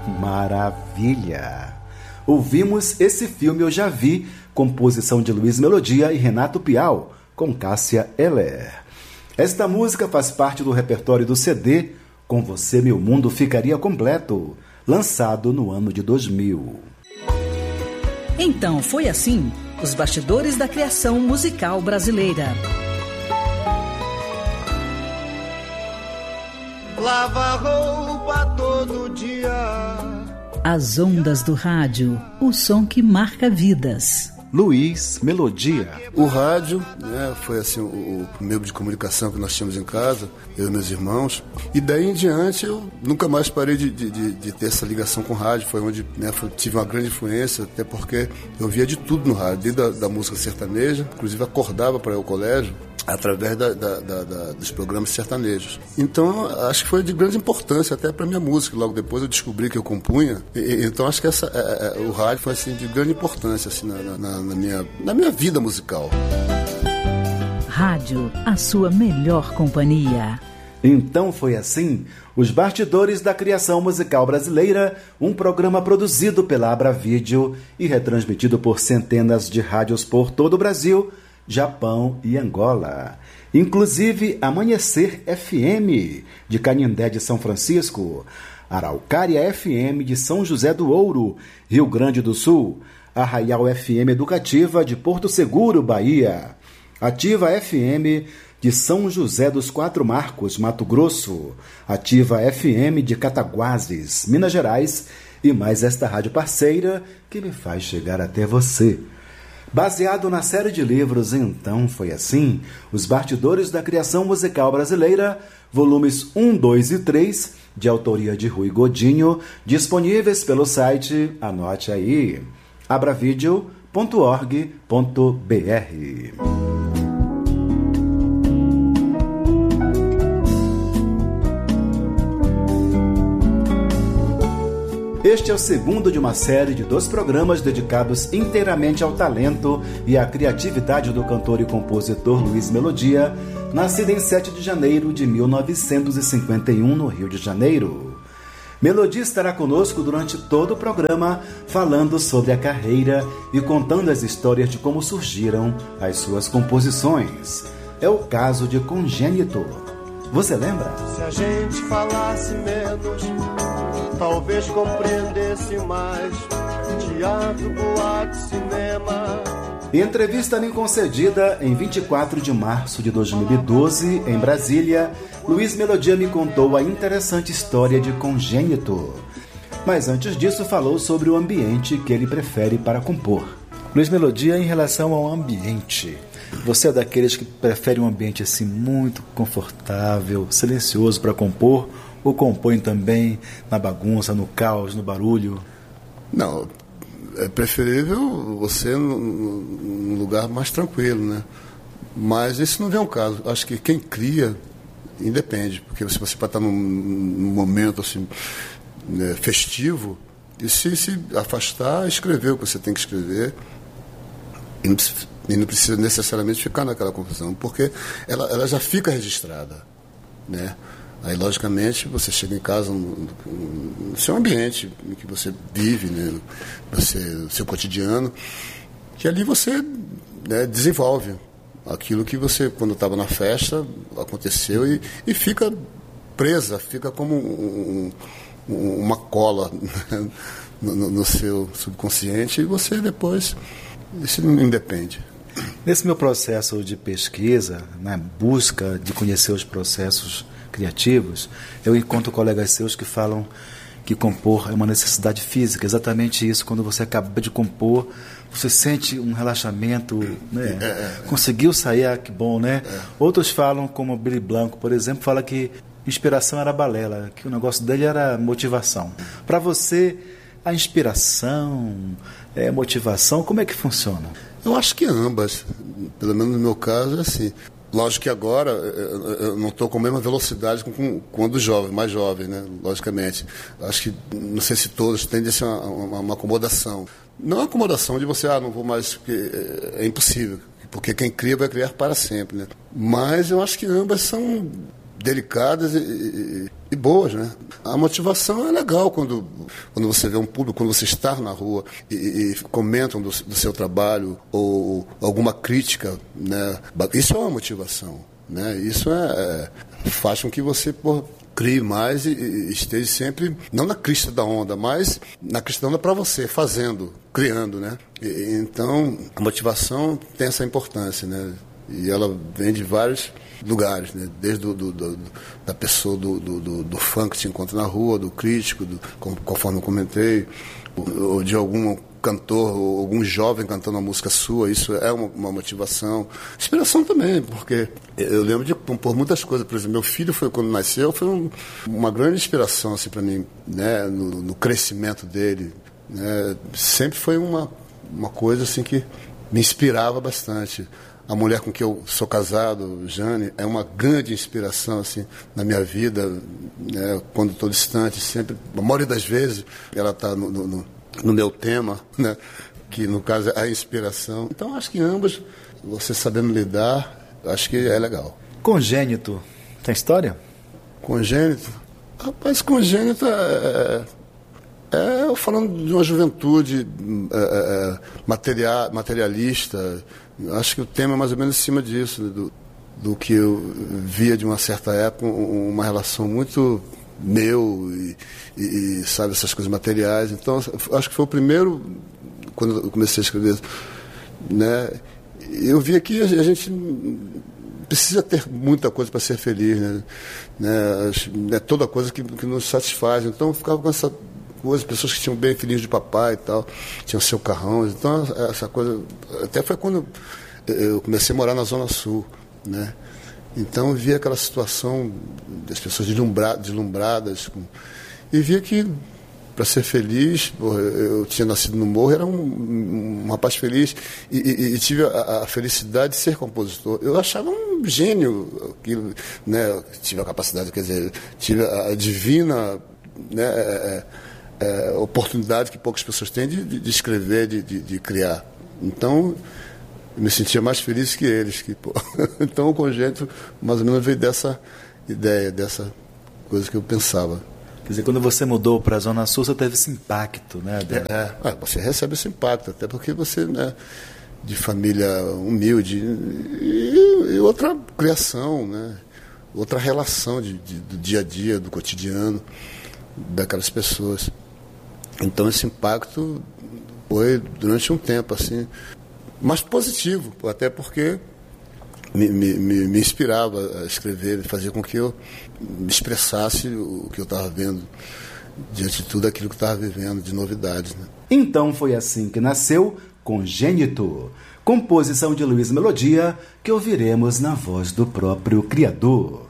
Maravilha! Ouvimos Esse Filme Eu Já Vi, composição de Luiz Melodia e Renato Piau, com Cássia Eller. Esta música faz parte do repertório do CD Com Você Meu Mundo Ficaria Completo, lançado no ano de 2000. Então foi assim, os bastidores da criação musical brasileira. Lava roupa todo dia. As ondas do rádio, o som que marca vidas. Luiz Melodia. O rádio, foi assim o meio de comunicação que nós tínhamos em casa, eu e meus irmãos. E daí em diante eu nunca mais parei de ter essa ligação com o rádio. Foi onde tive uma grande influência, até porque eu via de tudo no rádio, desde da música sertaneja, inclusive acordava para ir ao colégio através dos programas sertanejos. Então, acho que foi de grande importância até para minha música. Logo depois eu descobri que eu compunha. Então, acho que o rádio foi assim, de grande importância assim, na minha vida musical. Rádio, a sua melhor companhia. Então foi assim, os bastidores da criação musical brasileira, um programa produzido pela Abra Vídeo e retransmitido por centenas de rádios por todo o Brasil, Japão e Angola. Inclusive Amanhecer FM, de Canindé de São Francisco, Araucária FM de São José do Ouro, Rio Grande do Sul, Arraial FM Educativa de Porto Seguro, Bahia, Ativa FM de São José dos Quatro Marcos, Mato Grosso, Ativa FM de Cataguases, Minas Gerais, e mais esta rádio parceira que me faz chegar até você. Baseado na série de livros Então Foi Assim, Os Bastidores da Criação Musical Brasileira, volumes 1, 2 e 3, de autoria de Rui Godinho, disponíveis pelo site, anote aí, abravideo.org.br. Este é o segundo de uma série de 2 programas dedicados inteiramente ao talento e à criatividade do cantor e compositor Luiz Melodia, nascido em 7 de janeiro de 1951, no Rio de Janeiro. Melodia estará conosco durante todo o programa, falando sobre a carreira e contando as histórias de como surgiram as suas composições. É o caso de Congênito. Você lembra? Se a gente falasse menos, talvez compreendesse mais. Teatro, boate, cinema. Em entrevista me concedida em 24 de março de 2012, em Brasília, Luiz Melodia me contou a interessante história de Congênito. Mas antes disso falou sobre o ambiente que ele prefere para compor. Luiz Melodia, em relação ao ambiente, você é daqueles que prefere um ambiente assim muito confortável, silencioso para compor, ou compõe também na bagunça, no caos, no barulho? Não, é preferível você num lugar mais tranquilo, né? Mas esse não vem ao caso. Acho que quem cria independe, porque se você pode estar num momento assim, festivo, e se afastar, escrever o que você tem que escrever, e não precisa necessariamente ficar naquela confusão, porque ela já fica registrada, né? Aí, logicamente, você chega em casa no seu ambiente em que você vive, né? O seu cotidiano, que ali você, né, desenvolve aquilo que você, quando estava na festa, aconteceu e fica presa, fica como uma cola no seu subconsciente, e você depois, isso não independe. Nesse meu processo de pesquisa, na busca de conhecer os processos criativos, eu encontro colegas seus que falam que compor é uma necessidade física, exatamente isso. Quando você acaba de compor, você sente um relaxamento, né? Conseguiu sair, que bom, né? Outros falam, como Billy Blanco, por exemplo, fala que inspiração era balela, que o negócio dele era motivação. Para você, a inspiração, motivação, como é que funciona? Eu acho que ambas, pelo menos no meu caso é assim. Lógico que agora eu não estou com a mesma velocidade quando mais jovem, né? Logicamente. Acho que, não sei se todos tendem a ser uma acomodação. Não é acomodação de você, não vou mais, porque é impossível. Porque quem cria vai criar para sempre, né? Mas eu acho que ambas são delicadas e e boas, né? A motivação é legal quando você vê um público, quando você está na rua e comentam do seu trabalho ou alguma crítica, né? Isso é uma motivação, né? Isso faz com que você crie mais e esteja sempre, não na crista da onda, mas na crista da onda para você, fazendo, criando, né? Então, a motivação tem essa importância, né? E ela vem de vários lugares, né? Desde da pessoa do fã que te encontra na rua, do crítico, conforme eu comentei, ou de algum cantor, ou algum jovem cantando uma música sua, isso é uma motivação. Inspiração também, porque eu lembro de compor muitas coisas. Por exemplo, meu filho, quando nasceu, foi uma grande inspiração assim, para mim, né? No crescimento dele, né? Sempre foi uma coisa assim, que me inspirava bastante. A mulher com quem eu sou casado, Jane, é uma grande inspiração assim, na minha vida, né? Quando estou distante, sempre, a maioria das vezes, ela está no meu tema, né? Que no caso é a inspiração. Então acho que ambas, você sabendo lidar, acho que é legal. Congênito, tem história? Congênito? Rapaz, congênito eu falando de uma juventude materialista. Acho que o tema é mais ou menos em cima disso, do que eu via de uma certa época, uma relação muito meu e sabe, essas coisas materiais. Então, acho que foi o primeiro, quando eu comecei a escrever, né? Eu via que a gente precisa ter muita coisa para ser feliz, né? É toda coisa que nos satisfaz. Então, eu ficava com essa coisa, pessoas que tinham bem filhinhos de papai e tal, tinham seu carrão. Então, essa coisa, até foi quando eu comecei a morar na Zona Sul, né? Então, eu via aquela situação das pessoas deslumbradas, e via que, para ser feliz, eu tinha nascido no Morro, era um rapaz feliz, e tive a felicidade de ser compositor. Eu achava um gênio aquilo, né? Tive a capacidade, quer dizer, tive a divina, né, oportunidade que poucas pessoas têm de escrever, de criar. Então, eu me sentia mais feliz que eles. Então, o Congênito, mais ou menos, veio dessa ideia, dessa coisa que eu pensava. Quer dizer, quando você mudou para a Zona Sul, você teve esse impacto, né? Você recebe esse impacto, até porque você, né, de família humilde, e outra criação, né? Outra relação do dia a dia, do cotidiano daquelas pessoas. Então, esse impacto foi durante um tempo, assim, mas positivo, até porque me inspirava a escrever, fazia com que eu me expressasse o que eu estava vendo diante de tudo aquilo que eu estava vivendo, de novidades, né? Então foi assim que nasceu Congênito, composição de Luiz Melodia, que ouviremos na voz do próprio criador.